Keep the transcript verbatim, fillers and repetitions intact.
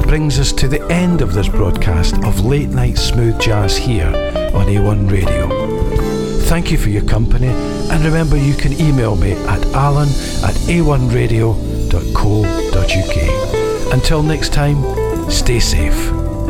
brings us to the end of this broadcast of Late Night Smooth Jazz here on A one Radio. Thank you for your company, and remember you can email me at alan at a one radio dot co dot uk. Until next time, stay safe.